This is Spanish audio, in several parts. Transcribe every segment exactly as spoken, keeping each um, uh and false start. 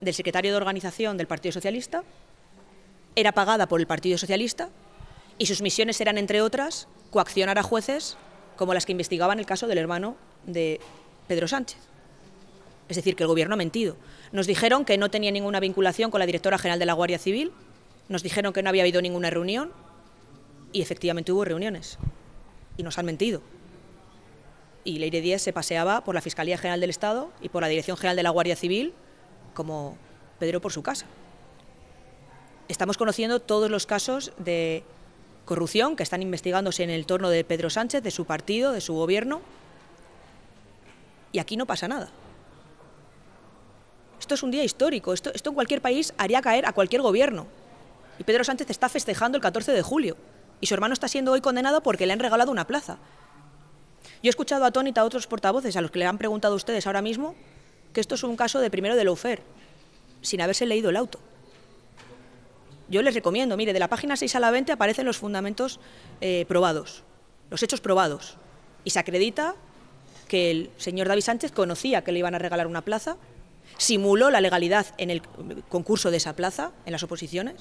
del secretario de organización del Partido Socialista, era pagada por el Partido Socialista y sus misiones eran, entre otras, coaccionar a jueces como las que investigaban el caso del hermano de Pedro Sánchez. Es decir, que el Gobierno ha mentido. Nos dijeron que no tenía ninguna vinculación con la directora general de la Guardia Civil, nos dijeron que no había habido ninguna reunión y efectivamente hubo reuniones. Y nos han mentido. Y Leire Díez se paseaba por la Fiscalía General del Estado y por la Dirección General de la Guardia Civil como Pedro por su casa. Estamos conociendo todos los casos de corrupción que están investigándose en el torno de Pedro Sánchez, de su partido, de su gobierno, y aquí no pasa nada. Esto es un día histórico, esto, esto en cualquier país haría caer a cualquier gobierno. Y Pedro Sánchez está festejando el catorce de julio, y su hermano está siendo hoy condenado porque le han regalado una plaza. Yo he escuchado atónita a otros portavoces a los que le han preguntado a ustedes ahora mismo que esto es un caso de primero de lawfare, sin haberse leído el auto. Yo les recomiendo, mire, de la página seis a la veinte aparecen los fundamentos eh, probados, los hechos probados, y se acredita que el señor David Sánchez conocía que le iban a regalar una plaza, simuló la legalidad en el concurso de esa plaza, en las oposiciones,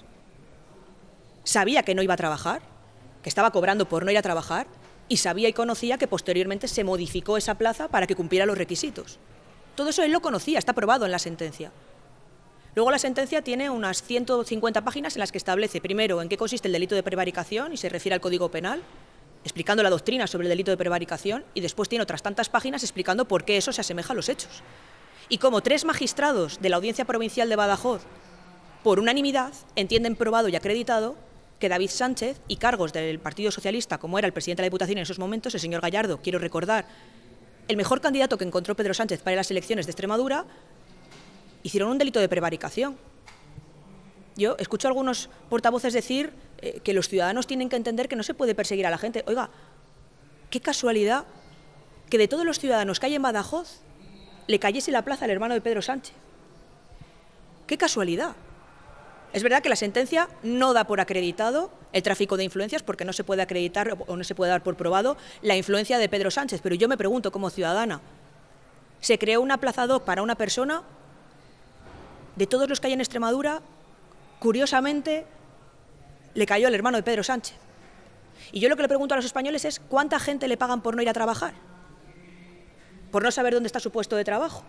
sabía que no iba a trabajar, que estaba cobrando por no ir a trabajar, y sabía y conocía que posteriormente se modificó esa plaza para que cumpliera los requisitos. Todo eso él lo conocía, está probado en la sentencia. Luego la sentencia tiene unas ciento cincuenta páginas en las que establece, primero, en qué consiste el delito de prevaricación y se refiere al Código Penal, explicando la doctrina sobre el delito de prevaricación, y después tiene otras tantas páginas explicando por qué eso se asemeja a los hechos. Y como tres magistrados de la Audiencia Provincial de Badajoz, por unanimidad, entienden probado y acreditado que David Sánchez y cargos del Partido Socialista, como era el presidente de la Diputación en esos momentos, el señor Gallardo, quiero recordar, el mejor candidato que encontró Pedro Sánchez para las elecciones de Extremadura, hicieron un delito de prevaricación. Yo escucho a algunos portavoces decir eh, que los ciudadanos tienen que entender que no se puede perseguir a la gente. Oiga, qué casualidad que de todos los ciudadanos que hay en Badajoz le cayese la plaza al hermano de Pedro Sánchez. Qué casualidad. Es verdad que la sentencia no da por acreditado el tráfico de influencias porque no se puede acreditar o no se puede dar por probado la influencia de Pedro Sánchez, pero yo me pregunto como ciudadana, ¿se creó una plaza ad hoc para una persona? De todos los que hay en Extremadura, curiosamente, le cayó al hermano de Pedro Sánchez. Y yo lo que le pregunto a los españoles es ¿cuánta gente le pagan por no ir a trabajar? Por no saber dónde está su puesto de trabajo.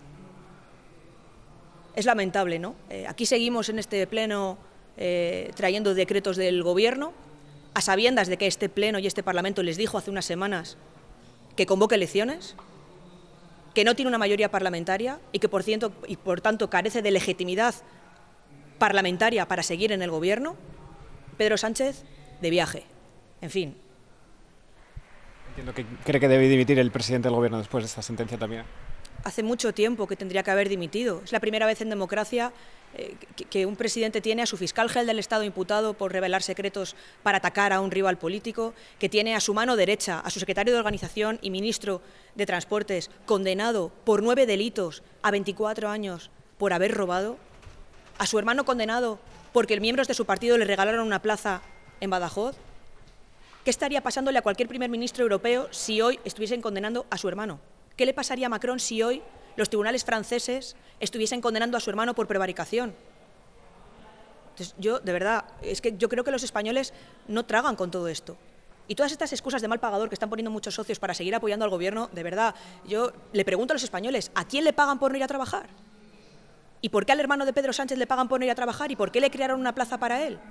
Es lamentable, ¿no? Eh, aquí seguimos en este pleno eh, trayendo decretos del Gobierno, a sabiendas de que este pleno y este Parlamento les dijo hace unas semanas que convoque elecciones, que no tiene una mayoría parlamentaria y que por, ciento, y por tanto carece de legitimidad parlamentaria para seguir en el Gobierno. Pedro Sánchez de viaje. En fin. Entiendo que cree que debe dimitir el presidente del Gobierno después de esta sentencia también. Hace mucho tiempo que tendría que haber dimitido. Es la primera vez en democracia eh, que, que un presidente tiene a su fiscal general del Estado imputado por revelar secretos para atacar a un rival político, que tiene a su mano derecha a su secretario de Organización y ministro de Transportes condenado por nueve delitos a veinticuatro años por haber robado, a su hermano condenado porque miembros de su partido le regalaron una plaza en Badajoz. ¿Qué estaría pasándole a cualquier primer ministro europeo si hoy estuviesen condenando a su hermano? ¿Qué le pasaría a Macron si hoy los tribunales franceses estuviesen condenando a su hermano por prevaricación? Entonces, yo, de verdad, es que yo creo que los españoles no tragan con todo esto. Y todas estas excusas de mal pagador que están poniendo muchos socios para seguir apoyando al Gobierno, de verdad, yo le pregunto a los españoles, ¿a quién le pagan por no ir a trabajar? ¿Y por qué al hermano de Pedro Sánchez le pagan por no ir a trabajar? ¿Y por qué le crearon una plaza para él?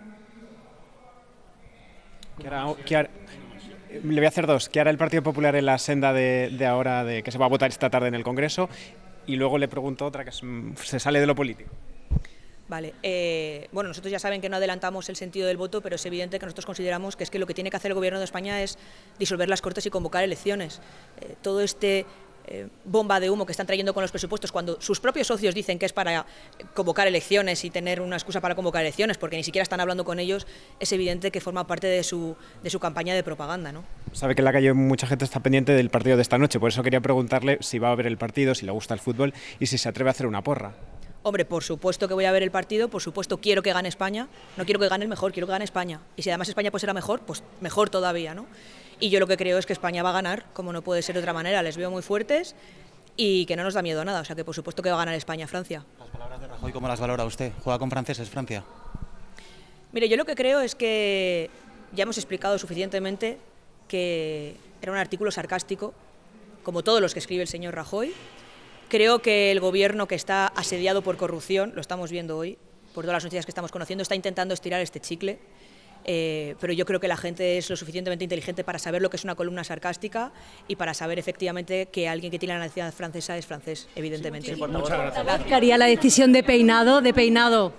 ¿Qué hará, qué hará, le voy a hacer dos. ¿Qué hará el Partido Popular en la senda de, de ahora, de que se va a votar esta tarde en el Congreso? Y luego le pregunto otra que es, se sale de lo político. Vale. Eh, bueno, nosotros ya saben que no adelantamos el sentido del voto, pero es evidente que nosotros consideramos que es que lo que tiene que hacer el Gobierno de España es disolver las Cortes y convocar elecciones. Eh, todo este eh, bomba de humo que están trayendo con los presupuestos, cuando sus propios socios dicen que es para convocar elecciones y tener una excusa para convocar elecciones, porque ni siquiera están hablando con ellos, es evidente que forma parte de su, de su campaña de propaganda, ¿no? Sabe que en la calle mucha gente está pendiente del partido de esta noche, por eso quería preguntarle si va a ver el partido, si le gusta el fútbol y si se atreve a hacer una porra. Hombre, por supuesto que voy a ver el partido, por supuesto quiero que gane España, no quiero que gane el mejor, quiero que gane España. Y si además España pues será mejor, pues mejor todavía, ¿no? Y yo lo que creo es que España va a ganar, como no puede ser de otra manera, les veo muy fuertes y que no nos da miedo a nada. O sea que por supuesto que va a ganar España a Francia. Las palabras de Rajoy, ¿cómo las valora usted? ¿Juega con franceses Francia? Mire, yo lo que creo es que ya hemos explicado suficientemente que era un artículo sarcástico, como todos los que escribe el señor Rajoy. Creo que el gobierno, que está asediado por corrupción, lo estamos viendo hoy, por todas las noticias que estamos conociendo, está intentando estirar este chicle. Eh, pero yo creo que la gente es lo suficientemente inteligente para saber lo que es una columna sarcástica y para saber efectivamente que alguien que tiene la nacionalidad francesa es francés, evidentemente. Sí, muchas gracias. ¿Qué haría la decisión de peinado? De peinado?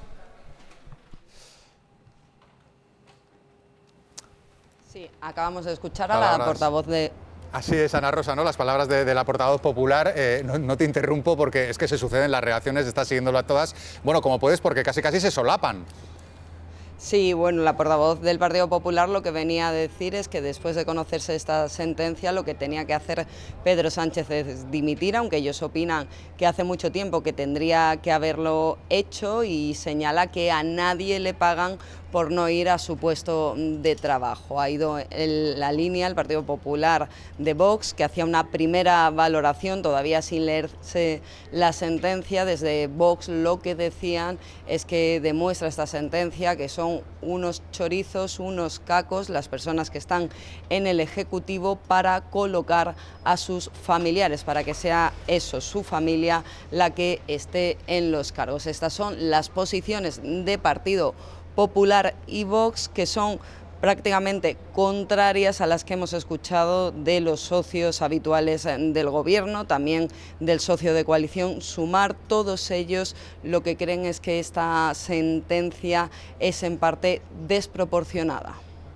Sí, acabamos de escuchar a la portavoz de... Así es, Ana Rosa, ¿no? Las palabras de, de la portavoz popular. Eh, no, no te interrumpo porque es que se suceden las reacciones, estás siguiéndolo a todas. Bueno, como puedes, porque casi casi se solapan. Sí, bueno, la portavoz del Partido Popular lo que venía a decir es que después de conocerse esta sentencia lo que tenía que hacer Pedro Sánchez es dimitir, aunque ellos opinan que hace mucho tiempo que tendría que haberlo hecho, y señala que a nadie le pagan por no ir a su puesto de trabajo. Ha ido en la línea el Partido Popular de Vox, que hacía una primera valoración, todavía sin leerse la sentencia. Desde Vox lo que decían es que demuestra esta sentencia que son unos chorizos, unos cacos, las personas que están en el Ejecutivo para colocar a sus familiares, para que sea eso, su familia, la que esté en los cargos. Estas son las posiciones de Partido Popular y Vox, que son prácticamente contrarias a las que hemos escuchado de los socios habituales del Gobierno, también del socio de coalición Sumar. Todos ellos lo que creen es que esta sentencia es en parte desproporcionada.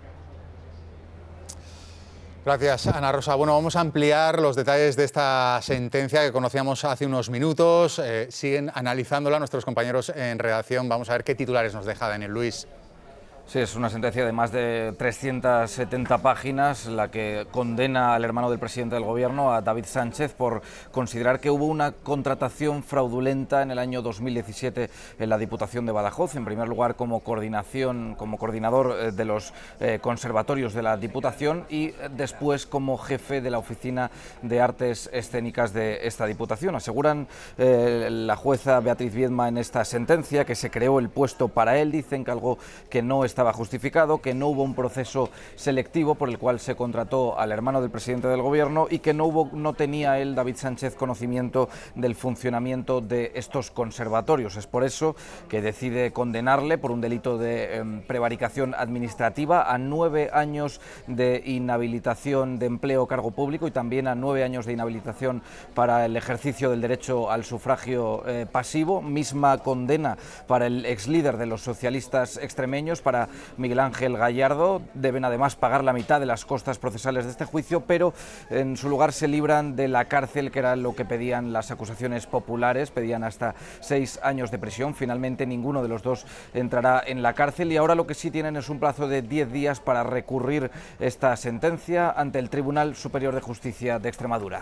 Gracias, Ana Rosa. Bueno, vamos a ampliar los detalles de esta sentencia que conocíamos hace unos minutos. Eh, siguen analizándola nuestros compañeros en redacción. Vamos a ver qué titulares nos deja Daniel Luis. Sí, es una sentencia de más de trescientas setenta páginas la que condena al hermano del presidente del Gobierno, a David Sánchez, por considerar que hubo una contratación fraudulenta en el año dos mil diecisiete en la Diputación de Badajoz, en primer lugar como coordinación, como coordinador de los eh, conservatorios de la Diputación, y después como jefe de la Oficina de Artes Escénicas de esta Diputación. Aseguran eh, la jueza Beatriz Viedma en esta sentencia que se creó el puesto para él. Dicen que algo que no es estaba justificado, que no hubo un proceso selectivo por el cual se contrató al hermano del presidente del Gobierno y que no hubo, no tenía él, David Sánchez, conocimiento del funcionamiento de estos conservatorios. Es por eso que decide condenarle por un delito de eh, prevaricación administrativa a nueve años de inhabilitación de empleo o cargo público y también a nueve años de inhabilitación para el ejercicio del derecho al sufragio eh, pasivo. Misma condena para el exlíder de los socialistas extremeños, para Miguel Ángel Gallardo. Deben además pagar la mitad de las costas procesales de este juicio, pero en su lugar se libran de la cárcel, que era lo que pedían las acusaciones populares, pedían hasta seis años de prisión. Finalmente ninguno de los dos entrará en la cárcel y ahora lo que sí tienen es un plazo de diez días para recurrir esta sentencia ante el Tribunal Superior de Justicia de Extremadura.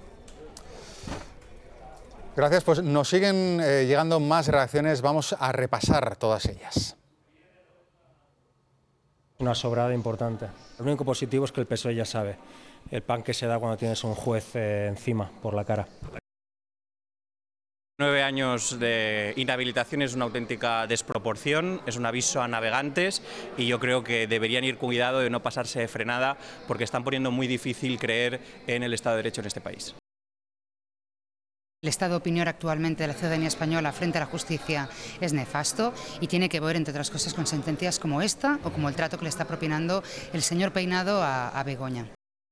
Gracias, pues nos siguen eh, llegando más reacciones, vamos a repasar todas ellas. Una sobrada importante. Lo único positivo es que el P S O E ya sabe el pan que se da cuando tienes un juez eh, encima por la cara. Nueve años de inhabilitación es una auténtica desproporción, es un aviso a navegantes y yo creo que deberían ir cuidado de no pasarse de frenada porque están poniendo muy difícil creer en el Estado de Derecho en este país. El estado de opinión actualmente de la ciudadanía española frente a la justicia es nefasto y tiene que ver, entre otras cosas, con sentencias como esta o como el trato que le está propinando el señor Peinado a, a Begoña.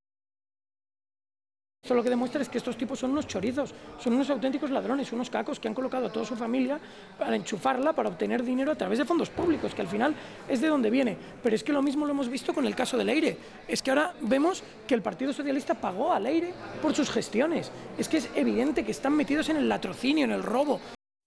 Esto lo que demuestra es que estos tipos son unos chorizos, son unos auténticos ladrones, unos cacos que han colocado a toda su familia para enchufarla, para obtener dinero a través de fondos públicos, que al final es de donde viene. Pero es que lo mismo lo hemos visto con el caso de Leire. Es que ahora vemos que el Partido Socialista pagó a Leire por sus gestiones. Es que es evidente que están metidos en el latrocinio, en el robo.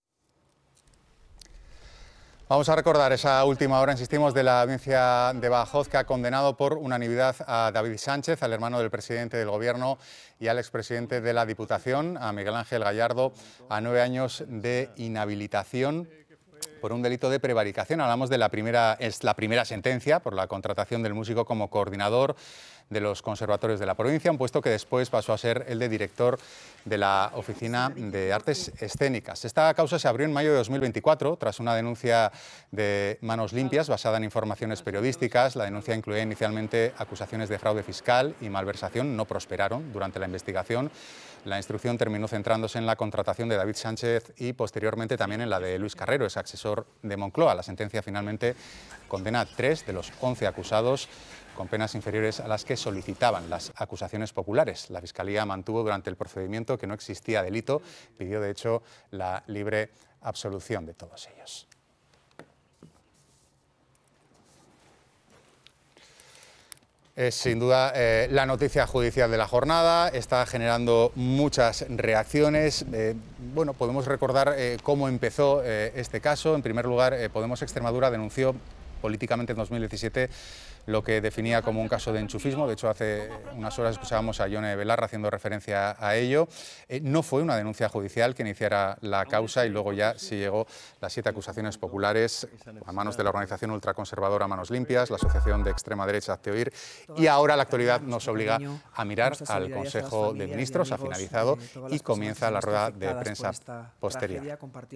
Vamos a recordar esa última hora, insistimos, de la audiencia de Badajoz, que ha condenado por unanimidad a David Sánchez, al hermano del presidente del Gobierno y al expresidente de la Diputación, a Miguel Ángel Gallardo, a nueve años de inhabilitación por un delito de prevaricación. Hablamos de la primera, es la primera sentencia por la contratación del músico como coordinador de los conservatorios de la provincia, un puesto que después pasó a ser el de director de la Oficina de Artes Escénicas. Esta causa se abrió en mayo de dos mil veinticuatro tras una denuncia de Manos Limpias basada en informaciones periodísticas. La denuncia incluía inicialmente acusaciones de fraude fiscal y malversación, no prosperaron durante la investigación. La instrucción terminó centrándose en la contratación de David Sánchez y posteriormente también en la de Luis Carrero, ex asesor de Moncloa. La sentencia finalmente condena a tres de los once acusados con penas inferiores a las que solicitaban las acusaciones populares. La Fiscalía mantuvo durante el procedimiento que no existía delito, pidió de hecho la libre absolución de todos ellos. Es sin duda eh, la noticia judicial de la jornada, está generando muchas reacciones. Eh, bueno, podemos recordar eh, cómo empezó eh, este caso. En primer lugar, eh, Podemos Extremadura denunció políticamente en dos mil diecisiete lo que definía como un caso de enchufismo. De hecho, hace unas horas escuchábamos a Yone Belarra haciendo referencia a ello. Eh, no fue una denuncia judicial que iniciara la causa y luego ya sí llegó las siete acusaciones populares a manos de la organización ultraconservadora Manos Limpias, la asociación de extrema derecha Hazte Oír, y ahora la actualidad nos obliga a mirar al Consejo de Ministros. Ha finalizado y comienza la rueda de prensa posterior.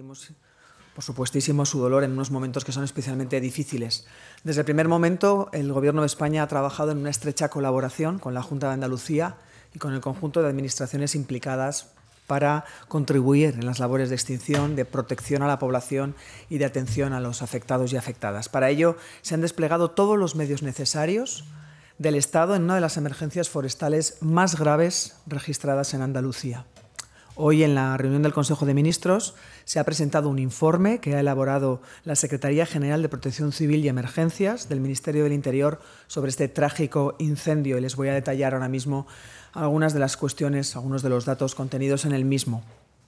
Por supuestísimo, su dolor en unos momentos que son especialmente difíciles. Desde el primer momento, el Gobierno de España ha trabajado en una estrecha colaboración con la Junta de Andalucía y con el conjunto de administraciones implicadas para contribuir en las labores de extinción, de protección a la población y de atención a los afectados y afectadas. Para ello, se han desplegado todos los medios necesarios del Estado en una de las emergencias forestales más graves registradas en Andalucía. Hoy, en la reunión del Consejo de Ministros, se ha presentado un informe que ha elaborado la Secretaría General de Protección Civil y Emergencias del Ministerio del Interior sobre este trágico incendio, y les voy a detallar ahora mismo algunas de las cuestiones, algunos de los datos contenidos en el mismo.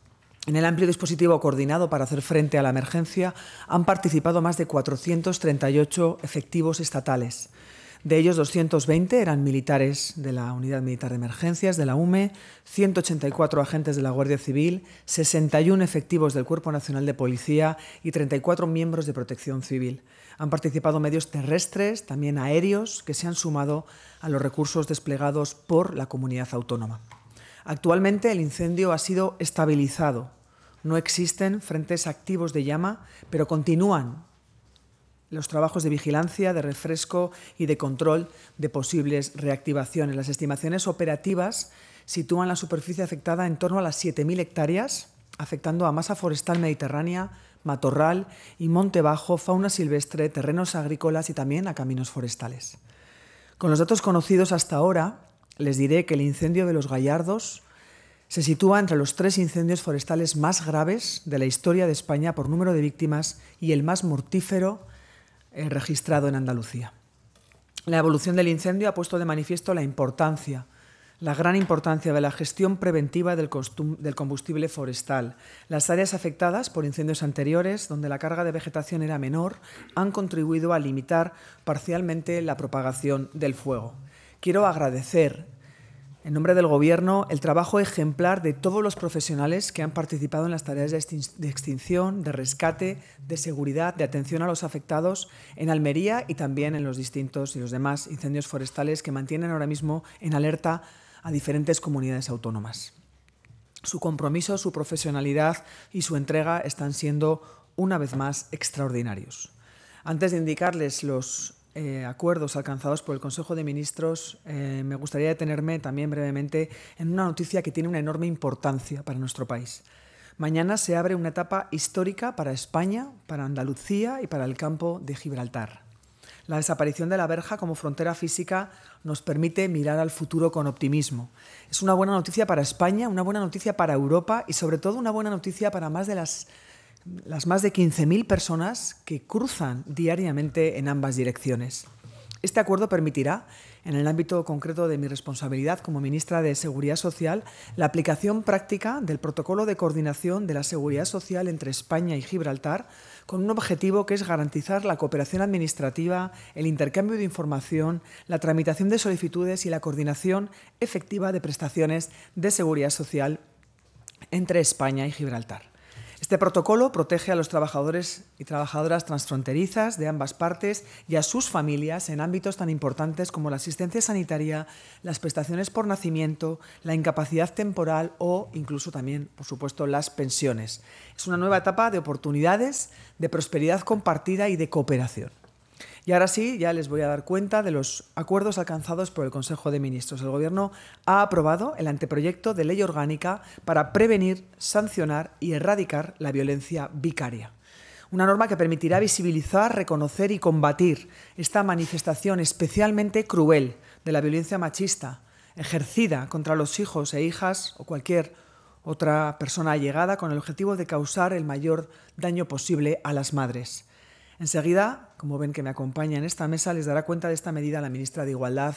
En el amplio dispositivo coordinado para hacer frente a la emergencia han participado más de cuatrocientos treinta y ocho efectivos estatales. De ellos, doscientos veinte eran militares de la Unidad Militar de Emergencias, de la U M E, ciento ochenta y cuatro agentes de la Guardia Civil, sesenta y uno efectivos del Cuerpo Nacional de Policía y treinta y cuatro miembros de Protección Civil. Han participado medios terrestres, también aéreos, que se han sumado a los recursos desplegados por la comunidad autónoma. Actualmente el incendio ha sido estabilizado. No existen frentes activos de llama, pero continúan los trabajos de vigilancia, de refresco y de control de posibles reactivaciones. Las estimaciones operativas sitúan la superficie afectada en torno a las siete mil hectáreas, afectando a masa forestal mediterránea, matorral y monte bajo, fauna silvestre, terrenos agrícolas y también a caminos forestales. Con los datos conocidos hasta ahora, les diré que el incendio de Los Gallardos se sitúa entre los tres incendios forestales más graves de la historia de España por número de víctimas y el más mortífero eh, registrado en Andalucía. La evolución del incendio ha puesto de manifiesto la importancia, la gran importancia de la gestión preventiva del, del combustible forestal. Las áreas afectadas por incendios anteriores, donde la carga de vegetación era menor, han contribuido a limitar parcialmente la propagación del fuego. Quiero agradecer, en nombre del Gobierno, el trabajo ejemplar de todos los profesionales que han participado en las tareas de extinción, de rescate, de seguridad, de atención a los afectados en Almería y también en los distintos y los demás incendios forestales que mantienen ahora mismo en alerta a diferentes comunidades autónomas. Su compromiso, su profesionalidad y su entrega están siendo una vez más extraordinarios. Antes de indicarles los Eh, acuerdos alcanzados por el Consejo de Ministros, eh, me gustaría detenerme también brevemente en una noticia que tiene una enorme importancia para nuestro país. Mañana se abre una etapa histórica para España, para Andalucía y para el campo de Gibraltar. La desaparición de la verja como frontera física nos permite mirar al futuro con optimismo. Es una buena noticia para España, una buena noticia para Europa y sobre todo una buena noticia para más de las las más de quince mil personas que cruzan diariamente en ambas direcciones. Este acuerdo permitirá, en el ámbito concreto de mi responsabilidad como ministra de Seguridad Social, la aplicación práctica del protocolo de coordinación de la seguridad social entre España y Gibraltar, con un objetivo que es garantizar la cooperación administrativa, el intercambio de información, la tramitación de solicitudes y la coordinación efectiva de prestaciones de seguridad social entre España y Gibraltar. Este protocolo protege a los trabajadores y trabajadoras transfronterizas de ambas partes y a sus familias en ámbitos tan importantes como la asistencia sanitaria, las prestaciones por nacimiento, la incapacidad temporal o incluso también, por supuesto, las pensiones. Es una nueva etapa de oportunidades, de prosperidad compartida y de cooperación. Y ahora sí, ya les voy a dar cuenta de los acuerdos alcanzados por el Consejo de Ministros. El Gobierno ha aprobado el anteproyecto de ley orgánica para prevenir, sancionar y erradicar la violencia vicaria. Una norma que permitirá visibilizar, reconocer y combatir esta manifestación especialmente cruel de la violencia machista ejercida contra los hijos e hijas o cualquier otra persona allegada con el objetivo de causar el mayor daño posible a las madres. Enseguida, como ven que me acompaña en esta mesa, les dará cuenta de esta medida la ministra de Igualdad,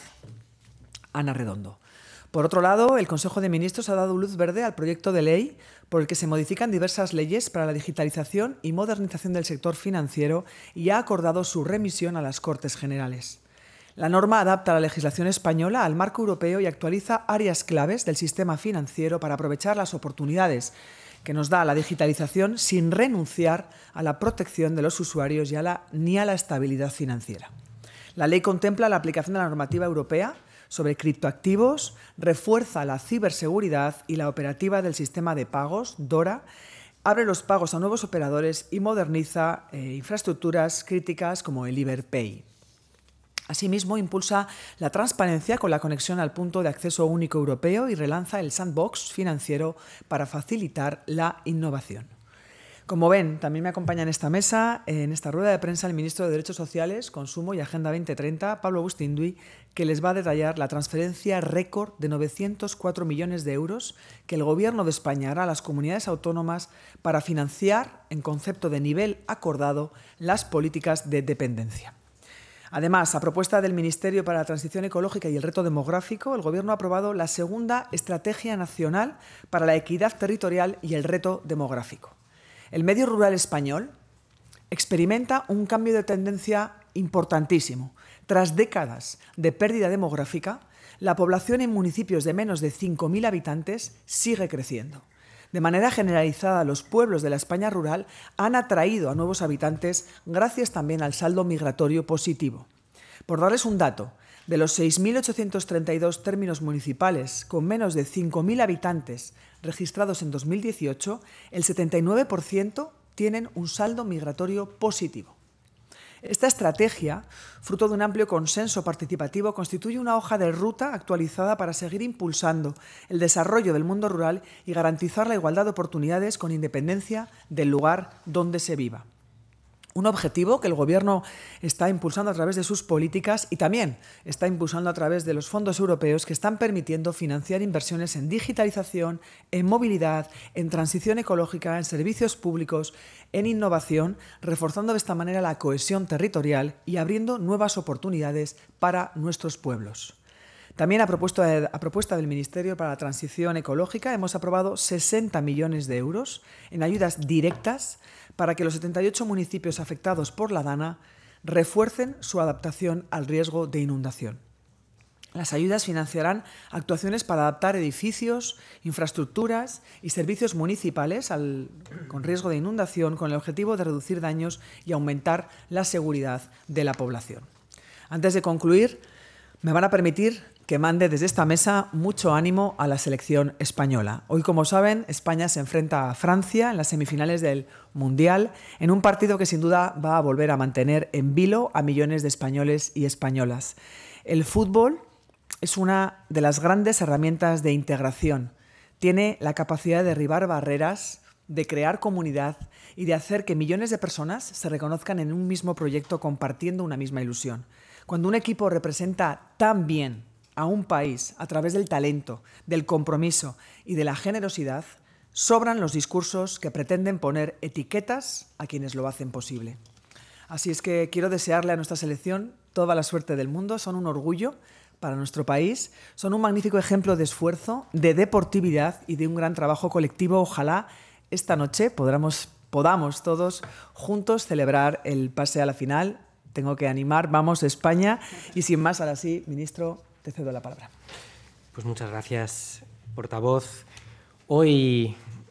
Ana Redondo. Por otro lado, el Consejo de Ministros ha dado luz verde al proyecto de ley por el que se modifican diversas leyes para la digitalización y modernización del sector financiero y ha acordado su remisión a las Cortes Generales. La norma adapta la legislación española al marco europeo y actualiza áreas claves del sistema financiero para aprovechar las oportunidades que nos da la digitalización sin renunciar a la protección de los usuarios y a la, ni a la estabilidad financiera. La ley contempla la aplicación de la normativa europea sobre criptoactivos, refuerza la ciberseguridad y la operativa del sistema de pagos, DORA, abre los pagos a nuevos operadores y moderniza eh, infraestructuras críticas como el Iberpay. Asimismo, impulsa la transparencia con la conexión al punto de acceso único europeo y relanza el sandbox financiero para facilitar la innovación. Como ven, también me acompaña en esta mesa, en esta rueda de prensa, el ministro de Derechos Sociales, Consumo y Agenda veinte treinta, Pablo Agustín-Duy, que les va a detallar la transferencia récord de novecientos cuatro millones de euros que el Gobierno de España hará a las comunidades autónomas para financiar, en concepto de nivel acordado, las políticas de dependencia. Además, a propuesta del Ministerio para la Transición Ecológica y el Reto Demográfico, el Gobierno ha aprobado la segunda Estrategia Nacional para la Equidad Territorial y el Reto Demográfico. El medio rural español experimenta un cambio de tendencia importantísimo. Tras décadas de pérdida demográfica, la población en municipios de menos de cinco mil habitantes sigue creciendo. De manera generalizada, los pueblos de la España rural han atraído a nuevos habitantes gracias también al saldo migratorio positivo. Por darles un dato, de los seis mil ochocientos treinta y dos términos municipales con menos de cinco mil habitantes registrados en dos mil dieciocho, el setenta y nueve por ciento tienen un saldo migratorio positivo. Esta estrategia, fruto de un amplio consenso participativo, constituye una hoja de ruta actualizada para seguir impulsando el desarrollo del mundo rural y garantizar la igualdad de oportunidades con independencia del lugar donde se viva. Un objetivo que el Gobierno está impulsando a través de sus políticas y también está impulsando a través de los fondos europeos que están permitiendo financiar inversiones en digitalización, en movilidad, en transición ecológica, en servicios públicos, en innovación, reforzando de esta manera la cohesión territorial y abriendo nuevas oportunidades para nuestros pueblos. También a propuesta, de, a propuesta del Ministerio para la Transición Ecológica hemos aprobado sesenta millones de euros en ayudas directas para que los setenta y ocho municipios afectados por la DANA refuercen su adaptación al riesgo de inundación. Las ayudas financiarán actuaciones para adaptar edificios, infraestructuras y servicios municipales al, con riesgo de inundación con el objetivo de reducir daños y aumentar la seguridad de la población. Antes de concluir, me van a permitir que mande desde esta mesa mucho ánimo a la selección española. Hoy, como saben, España se enfrenta a Francia en las semifinales del Mundial, en un partido que sin duda va a volver a mantener en vilo a millones de españoles y españolas. El fútbol es una de las grandes herramientas de integración. Tiene la capacidad de derribar barreras, de crear comunidad y de hacer que millones de personas se reconozcan en un mismo proyecto compartiendo una misma ilusión. Cuando un equipo representa tan bien a un país a través del talento, del compromiso y de la generosidad, sobran los discursos que pretenden poner etiquetas a quienes lo hacen posible. Así es que quiero desearle a nuestra selección toda la suerte del mundo. Son un orgullo para nuestro país, son un magnífico ejemplo de esfuerzo, de deportividad y de un gran trabajo colectivo. Ojalá esta noche podamos, podamos todos juntos celebrar el pase a la final. Tengo que animar, vamos España. Y sin más, ahora sí, ministro, te cedo la palabra. Pues muchas gracias, portavoz. Hoy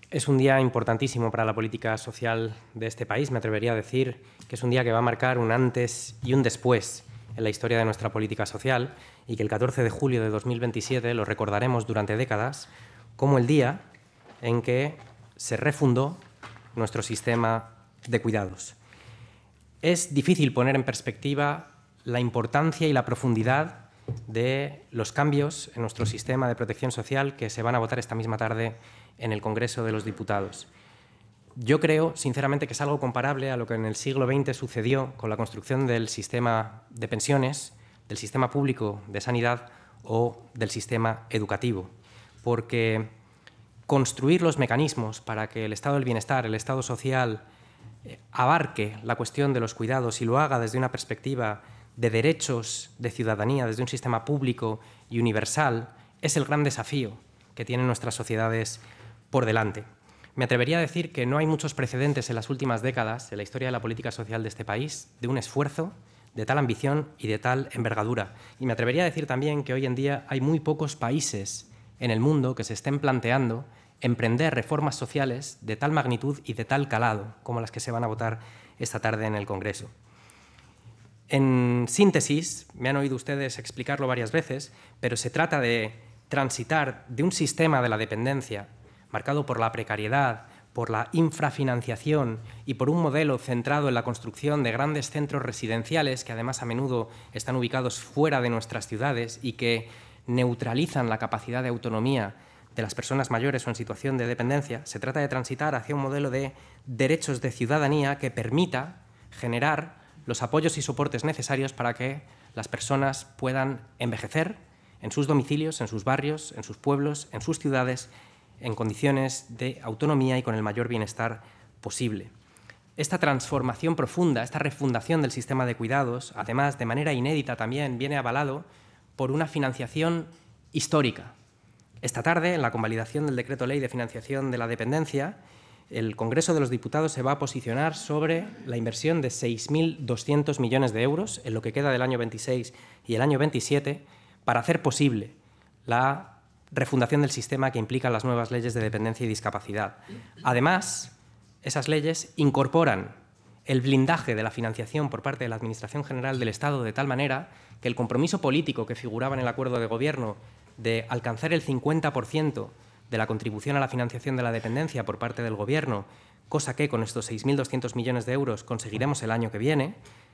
Es un día importantísimo para la política social de este país. Me atrevería a decir que es un día que va a marcar un antes y un después en la historia de nuestra política social y que el catorce de julio de dos mil veintisiete lo recordaremos durante décadas como el día en que se refundó nuestro sistema de cuidados. Es difícil poner en perspectiva la importancia y la profundidad de los cambios en nuestro sistema de protección social que se van a votar esta misma tarde en el Congreso de los Diputados. Yo creo, sinceramente, que es algo comparable a lo que en el siglo veinte sucedió con la construcción del sistema de pensiones, del sistema público de sanidad o del sistema educativo, porque construir los mecanismos para que el estado del bienestar, el estado social, eh, abarque la cuestión de los cuidados y lo haga desde una perspectiva de derechos de ciudadanía, desde un sistema público y universal, es el gran desafío que tienen nuestras sociedades por delante. Me atrevería a decir que no hay muchos precedentes en las últimas décadas en la historia de la política social de este país de un esfuerzo de tal ambición y de tal envergadura. Y me atrevería a decir también que hoy en día hay muy pocos países en el mundo que se estén planteando emprender reformas sociales de tal magnitud y de tal calado como las que se van a votar esta tarde en el Congreso. En síntesis, me han oído ustedes explicarlo varias veces, pero se trata de transitar de un sistema de la dependencia marcado por la precariedad, por la infrafinanciación y por un modelo centrado en la construcción de grandes centros residenciales que además a menudo están ubicados fuera de nuestras ciudades y que neutralizan la capacidad de autonomía de las personas mayores o en situación de dependencia. Se trata de transitar hacia un modelo de derechos de ciudadanía que permita generar los apoyos y soportes necesarios para que las personas puedan envejecer en sus domicilios, en sus barrios, en sus pueblos, en sus ciudades, en condiciones de autonomía y con el mayor bienestar posible. Esta transformación profunda, esta refundación del sistema de cuidados, además, de manera inédita también, viene avalado por una financiación histórica. Esta tarde, en la convalidación del Decreto Ley de Financiación de la Dependencia, el Congreso de los Diputados se va a posicionar sobre la inversión de seis mil doscientos millones de euros en lo que queda del año veintiséis y el año veintisiete para hacer posible la refundación del sistema que implica las nuevas leyes de dependencia y discapacidad. Además, esas leyes incorporan el blindaje de la financiación por parte de la Administración General del Estado de tal manera que el compromiso político que figuraba en el acuerdo de gobierno de alcanzar el cincuenta por ciento de la contribución a la financiación de la dependencia por parte del Gobierno, cosa que con estos seis mil doscientos millones de euros conseguiremos el año que viene,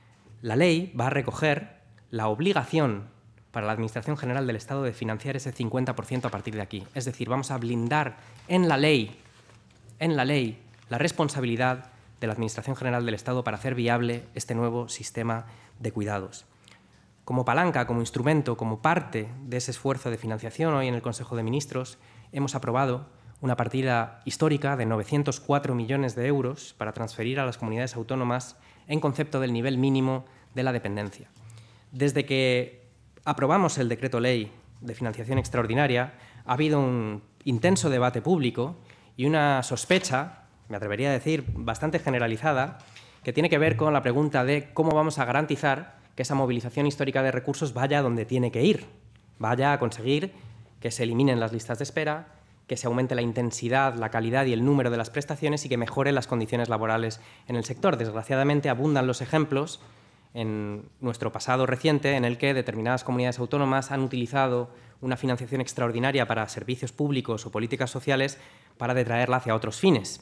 la ley va a recoger la obligación para la Administración General del Estado de financiar ese cincuenta por ciento a partir de aquí. Es decir, vamos a blindar en la ley, en la ley, la responsabilidad de la Administración General del Estado para hacer viable este nuevo sistema de cuidados. Como palanca, como instrumento, como parte de ese esfuerzo de financiación, hoy en el Consejo de Ministros hemos aprobado una partida histórica de novecientos cuatro millones de euros para transferir a las comunidades autónomas en concepto del nivel mínimo de la dependencia. Desde que aprobamos el Decreto Ley de Financiación Extraordinaria, ha habido un intenso debate público y una sospecha, me atrevería a decir, bastante generalizada, que tiene que ver con la pregunta de cómo vamos a garantizar que esa movilización histórica de recursos vaya donde tiene que ir, vaya a conseguir que se eliminen las listas de espera, que se aumente la intensidad, la calidad y el número de las prestaciones y que mejoren las condiciones laborales en el sector. Desgraciadamente abundan los ejemplos en nuestro pasado reciente en el que determinadas comunidades autónomas han utilizado una financiación extraordinaria para servicios públicos o políticas sociales para detraerla hacia otros fines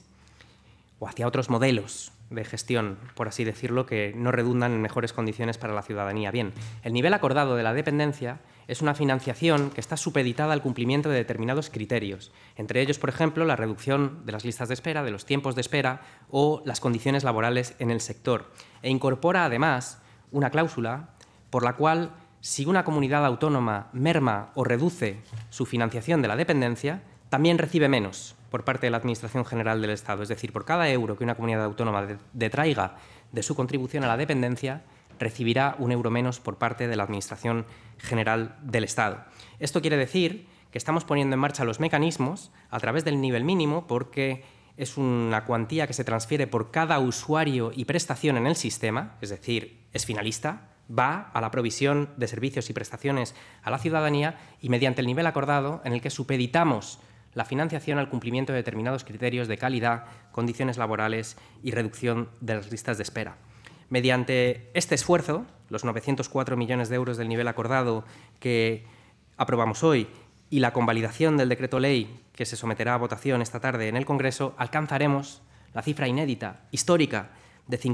o hacia otros modelos de gestión, por así decirlo, que no redundan en mejores condiciones para la ciudadanía. Bien, el nivel acordado de la dependencia es una financiación que está supeditada al cumplimiento de determinados criterios, entre ellos, por ejemplo, la reducción de las listas de espera, de los tiempos de espera o las condiciones laborales en el sector. E incorpora, además, una cláusula por la cual, si una comunidad autónoma merma o reduce su financiación de la dependencia, también recibe menos por parte de la Administración General del Estado. Es decir, por cada euro que una comunidad autónoma detraiga de su contribución a la dependencia, recibirá un euro menos por parte de la Administración General del Estado. Esto quiere decir que estamos poniendo en marcha los mecanismos a través del nivel mínimo, porque es una cuantía que se transfiere por cada usuario y prestación en el sistema, es decir, es finalista, va a la provisión de servicios y prestaciones a la ciudadanía y mediante el nivel acordado en el que supeditamos la financiación al cumplimiento de determinados criterios de calidad, condiciones laborales y reducción de las listas de espera. Mediante este esfuerzo, los novecientos cuatro millones de euros del nivel acordado que aprobamos hoy y la convalidación del decreto ley que se someterá a votación esta tarde en el Congreso, alcanzaremos la cifra inédita, histórica, de